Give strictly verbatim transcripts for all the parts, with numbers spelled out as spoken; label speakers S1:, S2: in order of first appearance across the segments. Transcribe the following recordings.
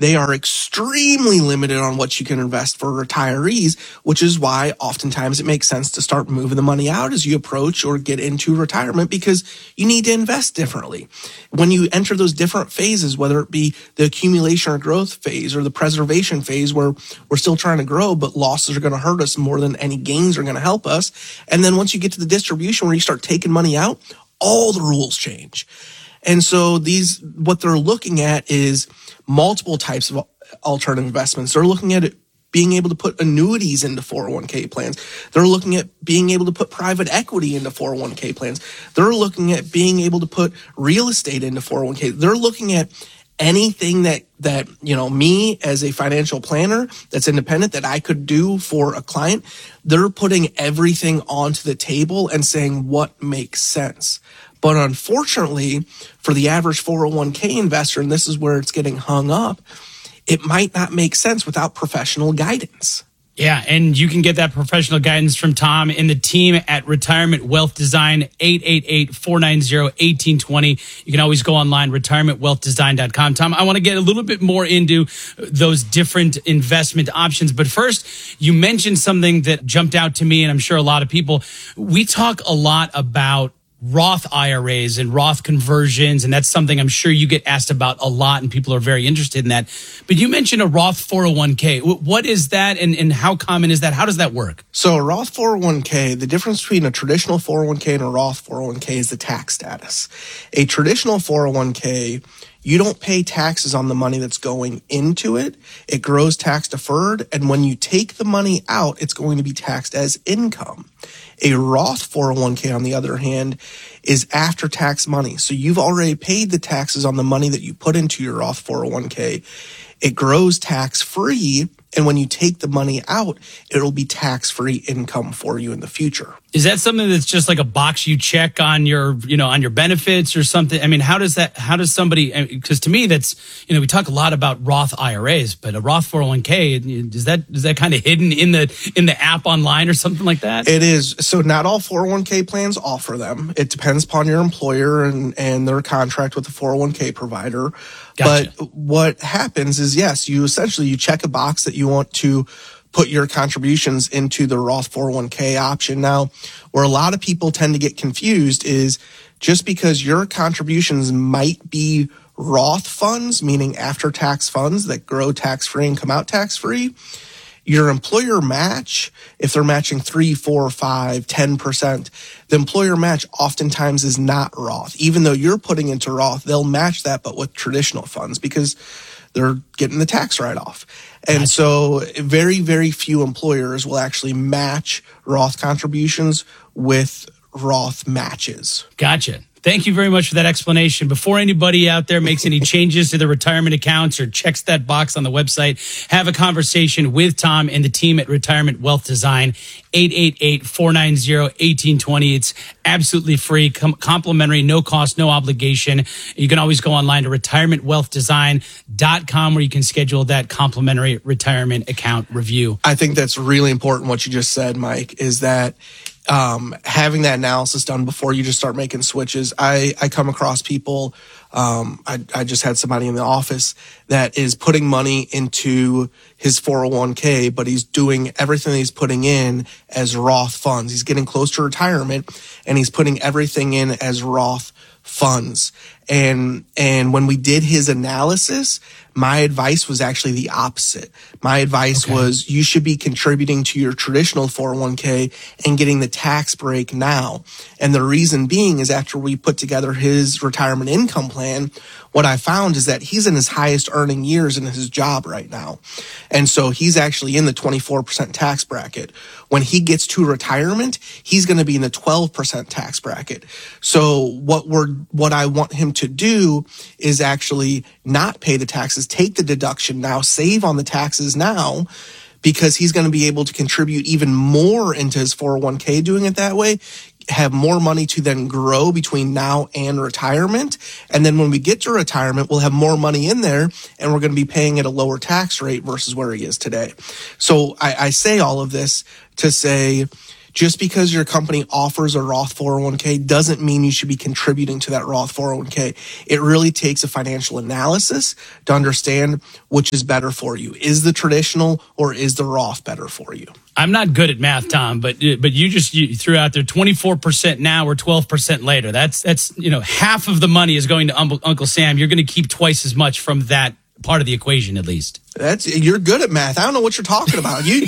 S1: they are extremely limited on what you can invest for retirees, which is why oftentimes it makes sense to start moving the money out as you approach or get into retirement, because you need to invest differently. When you enter those different phases, whether it be the accumulation or growth phase or the preservation phase where we're still trying to grow, but losses are going to hurt us more than any gains are going to help us. And then once you get to the distribution where you start taking money out, all the rules change. And so these, what they're looking at is multiple types of alternative investments. They're looking at it being able to put annuities into four oh one k plans. They're looking at being able to put private equity into four oh one k plans. They're looking at being able to put real estate into four oh one k. They're looking at anything that, that, you know, me as a financial planner that's independent that I could do for a client. They're putting everything onto the table and saying what makes sense. But unfortunately, for the average four oh one k investor, and this is where it's getting hung up, it might not make sense without professional guidance.
S2: Yeah, and you can get that professional guidance from Tom and the team at Retirement Wealth Design, eight eight eight, four nine zero, one eight two zero. You can always go online, retirement wealth design dot com. Tom, I want to get a little bit more into those different investment options. But first, you mentioned something that jumped out to me, and I'm sure a lot of people. We talk a lot about Roth I R As and Roth conversions, and that's something I'm sure you get asked about a lot, and people are very interested in that. But you mentioned a Roth four oh one k. What is that, and, and how common is that? How does that work?
S1: So a Roth four oh one k, the difference between a traditional four oh one k and a Roth four oh one k is the tax status. A traditional four oh one k, you don't pay taxes on the money that's going into it. It grows tax deferred, and when you take the money out, it's going to be taxed as income. A Roth four oh one k, on the other hand, is after-tax money. So you've already paid the taxes on the money that you put into your Roth four oh one k. It grows tax-free, and when you take the money out, it'll be tax-free income for you in the future.
S2: Is that something that's just like a box you check on your, you know, on your benefits or something? I mean, how does that, how does somebody, because to me, that's, you know, we talk a lot about Roth I R As, but a Roth four oh one k, is that, is that kind of hidden in the, in the app online or something like that?
S1: It is. So not all four oh one k plans offer them. It depends upon your employer and, and their contract with the four oh one k provider.
S2: Gotcha.
S1: But what happens is, yes, you essentially, you check a box that you want to put your contributions into the Roth four oh one k option. Now, where a lot of people tend to get confused is just because your contributions might be Roth funds, meaning after-tax funds that grow tax-free and come out tax-free, your employer match, if they're matching three, four, five, ten percent, the employer match oftentimes is not Roth. Even though you're putting into Roth, they'll match that, but with traditional funds because they're getting the tax write-off. And
S2: Gotcha.
S1: So very, very few employers will actually match Roth contributions with Roth matches.
S2: Gotcha. Thank you very much for that explanation. Before anybody out there makes any changes to their retirement accounts or checks that box on the website, have a conversation with Tom and the team at Retirement Wealth Design, eight eight eight, four nine zero, one eight two zero. It's absolutely free, com- complimentary, no cost, no obligation. You can always go online to retirement wealth design dot com where you can schedule that complimentary retirement account review.
S1: I think that's really important what you just said, Mike, is that Um, having that analysis done before you just start making switches. I, I come across people, um, I, I just had somebody in the office that is putting money into his four oh one k, but he's doing everything he's putting in as Roth funds. He's getting close to retirement and he's putting everything in as Roth funds. And, and when we did his analysis, my advice was actually the opposite. My advice
S2: okay.
S1: was you should be contributing to your traditional four oh one k and getting the tax break now. And the reason being is after we put together his retirement income plan, what I found is that he's in his highest earning years in his job right now. And so he's actually in the twenty-four percent tax bracket. When he gets to retirement, he's going to be in the twelve percent tax bracket. So what we're, what I want him to do is actually not pay the taxes, take the deduction now, save on the taxes now, because he's going to be able to contribute even more into his four oh one k doing it that way, have more money to then grow between now and retirement. And then when we get to retirement, we'll have more money in there and we're going to be paying at a lower tax rate versus where he is today. So I, I say all of this to say, just because your company offers a Roth four oh one k doesn't mean you should be contributing to that Roth four oh one k. It really takes a financial analysis to understand which is better for you. Is the traditional or is the Roth better for you?
S2: I'm not good at math, Tom, but but you just you threw out there twenty-four percent now or twelve percent later. That's that's you know half of the money is going to Uncle, Uncle Sam. You're going to keep twice as much from that part of the equation, at least.
S1: That's you're good at math. I don't know what you're talking about. You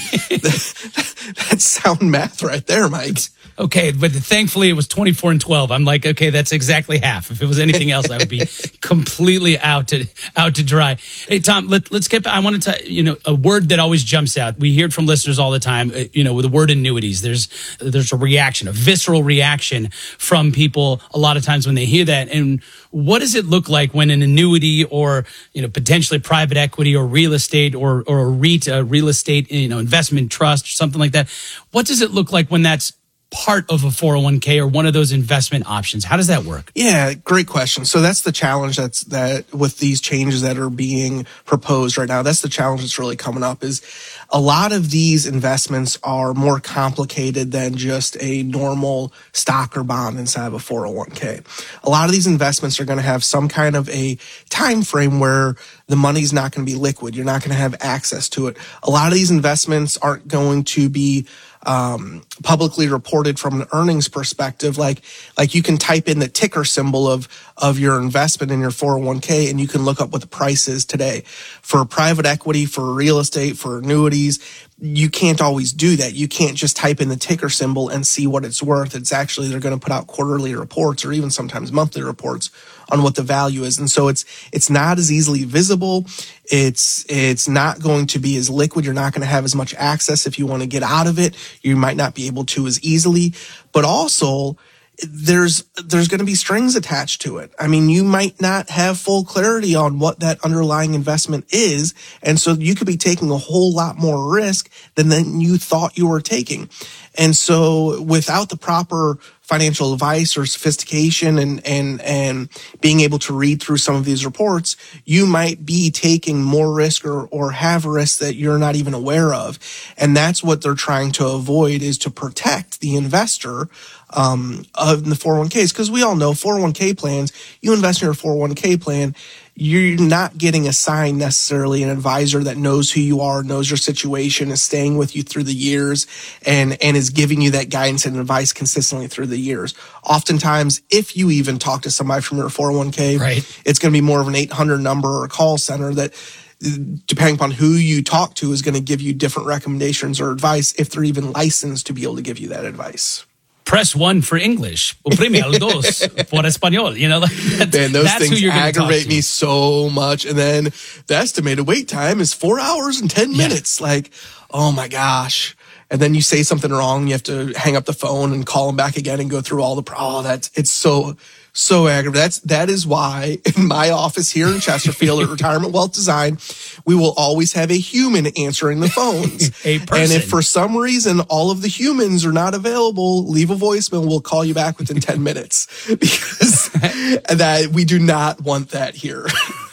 S1: that, that's sound math right there, Mike.
S2: Okay, but thankfully it was twenty-four and twelve. I'm like, okay, that's exactly half. If it was anything else, I would be completely out to out to dry. Hey, Tom, let, let's get back. I want to, you know, a word that always jumps out. We hear it from listeners all the time. Uh, you know, with the word annuities, there's there's a reaction, a visceral reaction from people a lot of times when they hear that. And what does it look like when an annuity or, you know, potentially private equity or real estate or or a REIT, a real estate, you know, investment trust or something like that? What does it look like when that's part of a four oh one k or one of those investment options? How does that work?
S1: Yeah, great question. So that's the challenge that's that with these changes that are being proposed right now. That's the challenge that's really coming up is a lot of these investments are more complicated than just a normal stock or bond inside of a four oh one k. A lot of these investments are going to have some kind of a time frame where the money's not going to be liquid. You're not going to have access to it. A lot of these investments aren't going to be Um, publicly reported from an earnings perspective. Like, like you can type in the ticker symbol of, of your investment in your four oh one k and you can look up what the price is today. For private equity, for real estate, for annuities, you can't always do that. You can't just type in the ticker symbol and see what it's worth. It's actually, they're going to put out quarterly reports or even sometimes monthly reports on what the value is. And so it's, it's not as easily visible. It's, it's not going to be as liquid. You're not going to have as much access. If you want to get out of it, you might not be able to as easily, but also there's, there's going to be strings attached to it. I mean, you might not have full clarity on what that underlying investment is. And so you could be taking a whole lot more risk than, than you thought you were taking. And so without the proper financial advice or sophistication and, and, and being able to read through some of these reports, you might be taking more risk or, or have risks that you're not even aware of. And that's what they're trying to avoid, is to protect the investor um, of the four oh one k's. Because we all know four oh one k plans, you invest in your four oh one k plan, you're not getting assigned necessarily an advisor that knows who you are, knows your situation, is staying with you through the years, and, and is giving you that guidance and advice consistently through the years. Oftentimes, if you even talk to somebody from your four oh one k,
S2: right,
S1: it's going to be more of an eight hundred number or a call center that, depending upon who you talk to, is going to give you different recommendations or advice if they're even licensed to be able to give you that advice.
S2: Press one for English. Oprime el dos for español. You know, like that's,
S1: Man, those
S2: that's
S1: things
S2: who you're
S1: aggravate me so much. And then the estimated wait time is four hours and ten minutes. Yeah. Like, oh my gosh. And then you say something wrong, you have to hang up the phone and call them back again and go through all the pro. Oh, that's it's so so aggravating. That's that is why in my office here in Chesterfield at Retirement Wealth Design, we will always have a human answering the phones.
S2: A person.
S1: And if for some reason all of the humans are not available, leave a voicemail. We'll call you back within ten minutes, because that we do not want that here.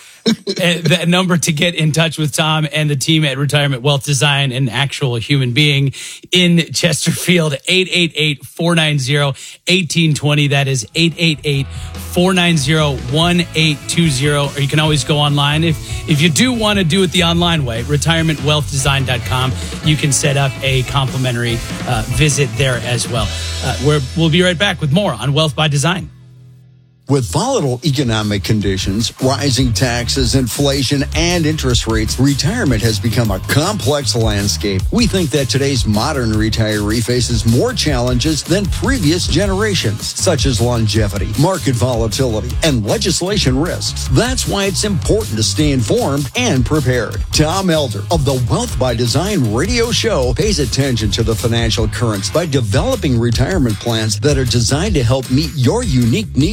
S2: That number to get in touch with Tom and the team at Retirement Wealth Design, an actual human being in Chesterfield, eight eight eight, four nine zero, one eight two zero. That is eight eight eight, four nine zero, one eight two zero. Or you can always go online. If if you do want to do it the online way, retirement wealth design dot com, you can set up a complimentary uh, visit there as well. Uh, we're, we'll be right back with more on Wealth by Design.
S3: With volatile economic conditions, rising taxes, inflation, and interest rates, retirement has become a complex landscape. We think that today's modern retiree faces more challenges than previous generations, such as longevity, market volatility, and legislation risks. That's why it's important to stay informed and prepared. Tom Elder of the Wealth by Design radio show pays attention to the financial currents by developing retirement plans that are designed to help meet your unique needs and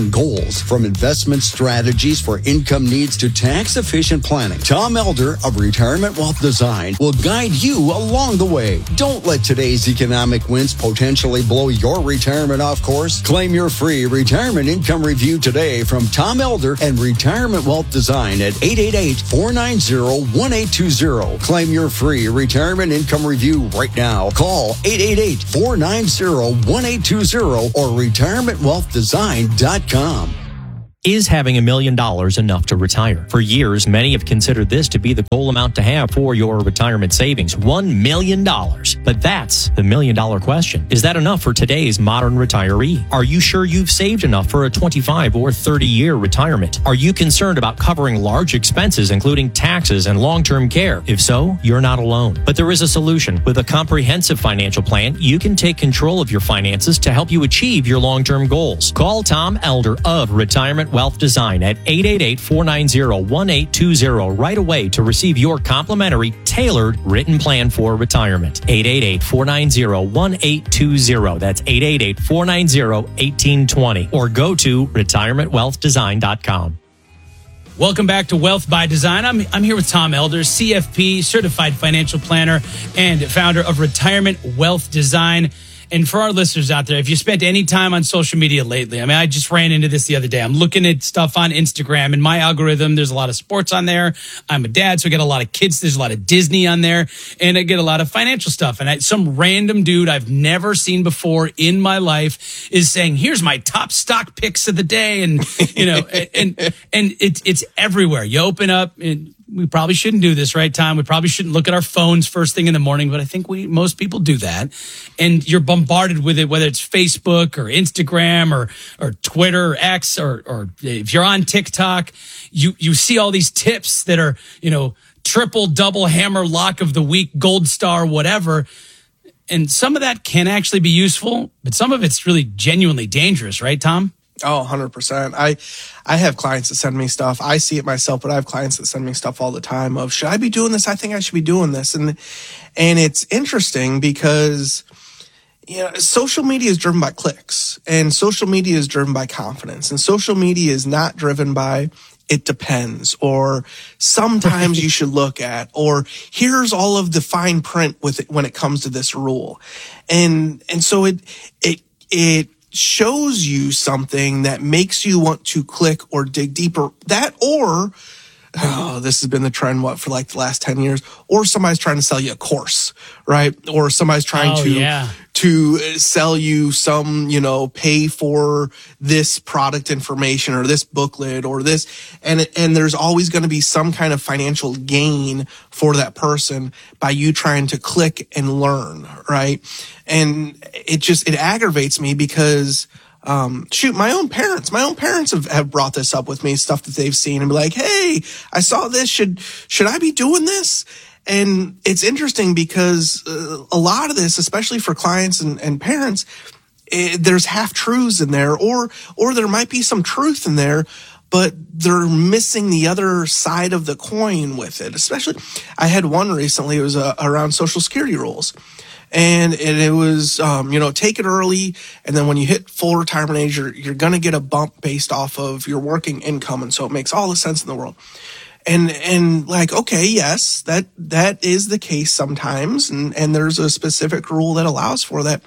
S3: and goals. From investment strategies for income needs to tax-efficient planning, Tom Elder of Retirement Wealth Design will guide you along the way. Don't let today's economic winds potentially blow your retirement off course. Claim your free retirement income review today from Tom Elder and Retirement Wealth Design at eight eight eight, four nine zero, one eight two zero. Claim your free retirement income review right now. Call eight eight eight, four nine zero, one eight two zero or retirement wealth design dot com.
S4: Is having a million dollars enough to retire? For years, many have considered this to be the goal amount to have for your retirement savings, one million dollars. But that's the million dollar question. Is that enough for today's modern retiree? Are you sure you've saved enough for a twenty-five or thirty year retirement? Are you concerned about covering large expenses, including taxes and long-term care? If so, you're not alone. But there is a solution. With a comprehensive financial plan, you can take control of your finances to help you achieve your long-term goals. Call Tom Elder of Retirement Wealth Design at eight eight eight, four nine zero, one eight two zero right away to receive your complimentary, tailored written plan for retirement. eight eight eight, four nine zero, one eight two zero. That's eight eight eight, four nine zero, one eight two zero. Or go to retirement wealth design dot com.
S2: Welcome back to Wealth by Design. I'm, I'm here with Tom Elder, C F P, Certified Financial Planner, and founder of Retirement Wealth Design. And for our listeners out there, if you spent any time on social media lately, I mean, I just ran into this the other day. I'm looking at stuff on Instagram, and my algorithm, there's a lot of sports on there. I'm a dad, so I get a lot of kids. There's a lot of Disney on there, and I get a lot of financial stuff. And I, some random dude I've never seen before in my life is saying, here's my top stock picks of the day. And, you know, and, and, and it, it's everywhere. You open up and we probably shouldn't do this, right, Tom? We probably shouldn't look at our phones first thing in the morning, but I think we most people do that. And you're bombarded with it, whether it's Facebook or Instagram or or Twitter or X or or if you're on TikTok, you you see all these tips that are, you know, triple, double hammer lock of the week, gold star, whatever. And some of that can actually be useful, but some of it's really genuinely dangerous, right, Tom?
S1: Oh, one hundred percent. I I have clients that send me stuff. I see it myself, but I have clients that send me stuff all the time of, should I be doing this? I think I should be doing this. And and it's interesting because, you know, social media is driven by clicks, and social media is driven by confidence, and social media is not driven by it depends, or sometimes you should look at, or here's all of the fine print with it when it comes to this rule. And and so it it it shows you something that makes you want to click or dig deeper. That, or oh, this has been the trend what for like the last ten years, or somebody's trying to sell you a course, right? Or somebody's trying
S2: oh,
S1: to
S2: yeah.
S1: to sell you some, you know, pay for this product information or this booklet or this, and and there's always going to be some kind of financial gain for that person by you trying to click and learn, right? And it just it aggravates me because Um, shoot, my own parents, my own parents have, have brought this up with me, stuff that they've seen, and be like, hey, I saw this. Should, should I be doing this? And it's interesting because uh, a lot of this, especially for clients and, and parents, it, there's half truths in there, or, or there might be some truth in there, but they're missing the other side of the coin with it. Especially, I had one recently, it was uh, around Social Security rules. And it, it was, um, you know, take it early. And then when you hit full retirement age, you're, you're going to get a bump based off of your working income. And so it makes all the sense in the world. And, and like, okay, yes, that, that is the case sometimes. And, and there's a specific rule that allows for that.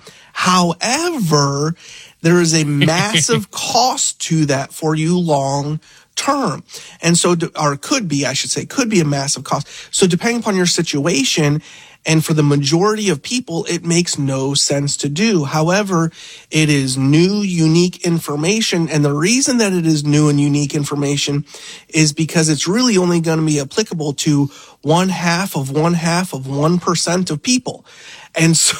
S1: However, there is a massive cost to that for you long term. And so, or could be, I should say, could be a massive cost. So depending upon your situation, and for the majority of people, it makes no sense to do. However, it is new, unique information. And the reason that it is new and unique information is because it's really only going to be applicable to one half of one half of one percent of people. And so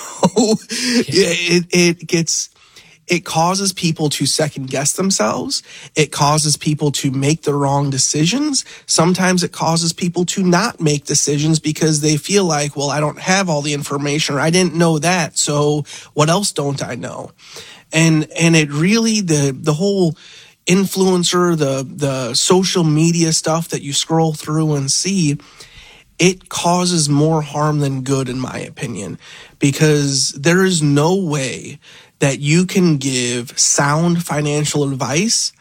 S1: it, it gets, it causes people to second guess themselves. It causes people to make the wrong decisions. Sometimes it causes people to not make decisions because they feel like, well, I don't have all the information, or I didn't know that. So what else don't I know? And, and it really, the, the whole influencer, the, the social media stuff that you scroll through and see, it causes more harm than good, in my opinion, because there is no way that you can give sound financial advice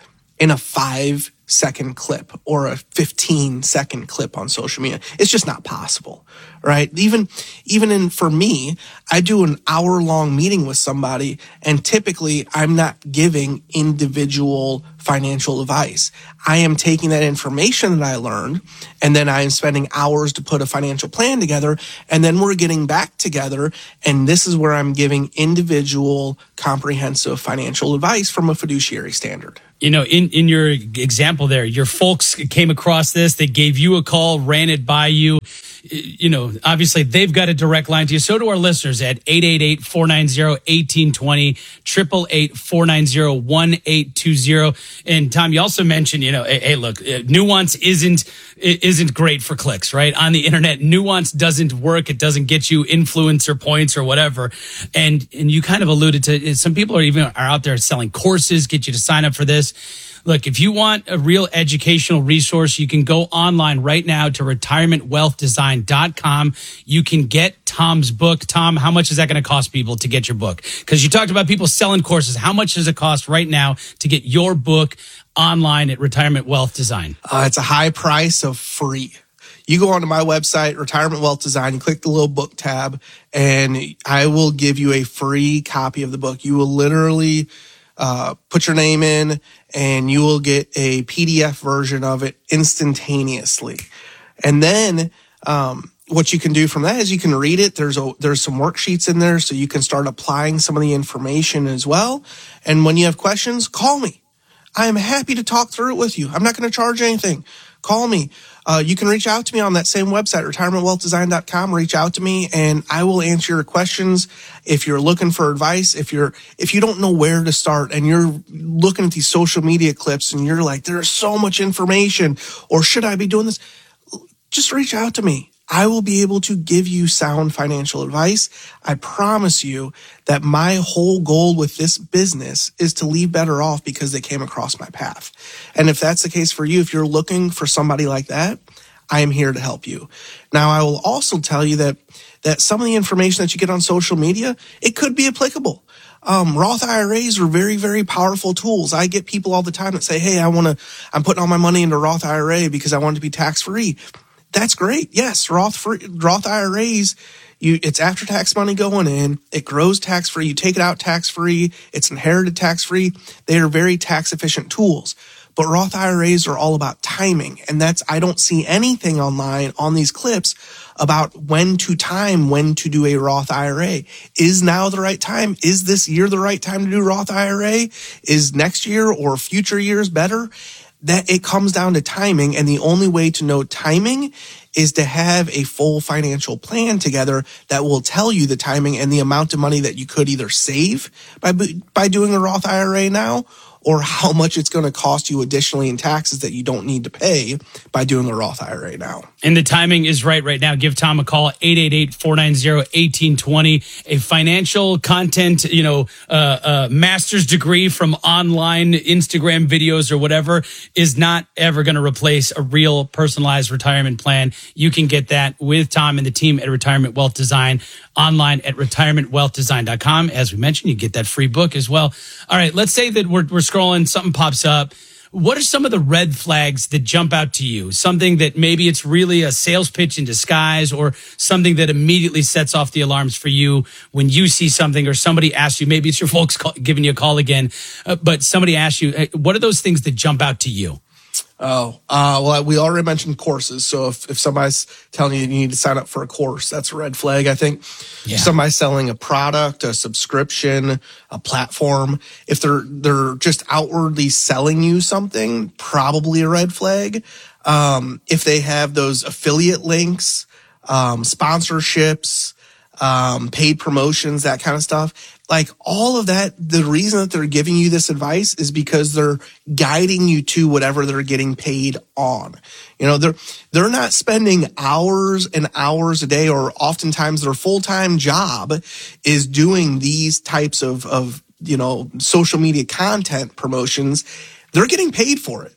S1: in a five second clip or a fifteen second clip on social media. It's just not possible, right? Even, even in, for me, I do an hour long meeting with somebody, and typically I'm not giving individual financial advice. I am taking that information that I learned, and then I am spending hours to put a financial plan together, and then we're getting back together, and this is where I'm giving individual comprehensive financial advice from a fiduciary standard.
S2: You know, in, in your example there, your folks came across this, they gave you a call, ran it by you. You know, obviously they've got a direct line to you. So do our listeners at eight eight eight, four nine zero, one eight two zero, eight eight eight, four nine zero, one eight two zero. And Tom, you also mentioned, you know, hey, hey look, nuance isn't isn't great for clicks, right? On the internet, nuance doesn't work. It doesn't get you influencer points or whatever. And and you kind of alluded to, some people are even are out there selling courses, get you to sign up for this. Look, if you want a real educational resource, you can go online right now to retirement wealth design dot com. You can get Tom's book. Tom, how much is that going to cost people to get your book? Because you talked about people selling courses. How much does it cost right now to get your book online at Retirement Wealth Design?
S1: Uh, it's a high price of free. You go onto my website, Retirement Wealth Design, you click the little book tab, and I will give you a free copy of the book. You will literally uh, put your name in, and you will get a P D F version of it instantaneously. And then um, what you can do from that is you can read it. There's a, there's some worksheets in there, so you can start applying some of the information as well. And when you have questions, call me. I am happy to talk through it with you. I'm not going to charge anything. Call me. Uh, you can reach out to me on that same website, retirement wealth design dot com. Reach out to me, and I will answer your questions. If you're looking for advice, if you're if you don't know where to start, and you're looking at these social media clips, and you're like, there's so much information, or should I be doing this? Just reach out to me. I will be able to give you sound financial advice. I promise you that my whole goal with this business is to leave better off because they came across my path. And if that's the case for you, if you're looking for somebody like that, I am here to help you. Now, I will also tell you that that some of the information that you get on social media, it could be applicable. Um, Roth I R As are very, very powerful tools. I get people all the time that say, hey, I want to, I'm putting all my money into Roth I R A because I want it to be tax free. That's great. Yes, Roth free, Roth I R As, you, it's after-tax money going in. It grows tax-free. You take it out tax-free. It's inherited tax-free. They are very tax-efficient tools. But Roth I R As are all about timing. And that's, I don't see anything online on these clips about when to time, when to do a Roth I R A. Is now the right time? Is this year the right time to do Roth I R A? Is next year or future years better? That it comes down to timing, and the only way to know timing is to have a full financial plan together that will tell you the timing and the amount of money that you could either save by by doing a Roth I R A now, or how much it's going to cost you additionally in taxes that you don't need to pay by doing a Roth I R A now.
S2: And the timing is right right now. Give Tom a call, eight eight eight, four nine zero, one eight two zero. A financial content, you know, uh, uh, master's degree from online Instagram videos or whatever is not ever going to replace a real personalized retirement plan. You can get that with Tom and the team at Retirement Wealth Design online at retirement wealth design dot com. As we mentioned, you get that free book as well. All right, let's say that we're, we're scrolling, something pops up. What are some of the red flags that jump out to you? Something that maybe it's really a sales pitch in disguise, or something that immediately sets off the alarms for you when you see something, or somebody asks you, maybe it's your folks call, giving you a call again, uh, but somebody asks you, hey, what are those things that jump out to you?
S1: Oh, uh, well, we already mentioned courses. So if, if somebody's telling you you need to sign up for a course, that's a red flag, I think. Yeah. Somebody's selling a product, a subscription, a platform. If they're, they're just outwardly selling you something, probably a red flag. Um, if they have those affiliate links, um, sponsorships, um, paid promotions, that kind of stuff. Like all of that, the reason that they're giving you this advice is because they're guiding you to whatever they're getting paid on. You know, they're, they're not spending hours and hours a day, or oftentimes their full-time job is doing these types of, of, you know, social media content promotions. They're getting paid for it.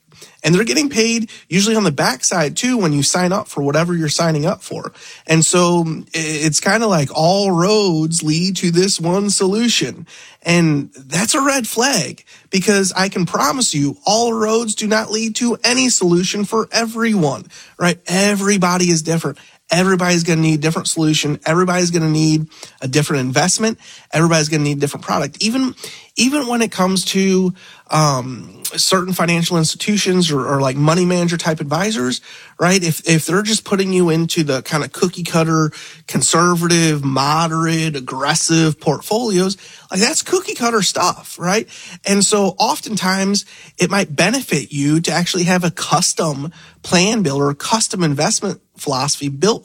S1: And they're getting paid usually on the backside too when you sign up for whatever you're signing up for. And so it's kind of like all roads lead to this one solution. And that's a red flag, because I can promise you all roads do not lead to any solution for everyone, right? Everybody is different. Everybody's going to need a different solution. Everybody's going to need a different investment. Everybody's going to need a different product. Even, even when it comes to, um, certain financial institutions or, or like money manager type advisors, right? If, if they're just putting you into the kind of cookie cutter, conservative, moderate, aggressive portfolios, like that's cookie cutter stuff, right? And so oftentimes it might benefit you to actually have a custom plan builder, custom investment philosophy built